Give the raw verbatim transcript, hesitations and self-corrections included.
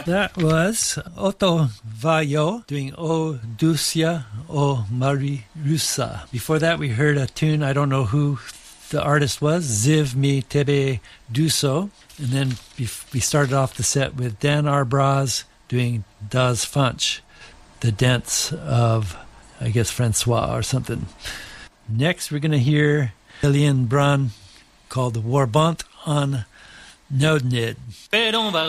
That was Otto Vayo doing O Ducia O Marirusa. Before that, we heard a tune, I don't know who the artist was, Ziv Mi Tebe Duso. And then we started off the set with Dan Arbraz doing Das Funch, the dance of, I guess, Francois or something. Next, we're going to hear Eliane Brun called the Warbont on Nodnid.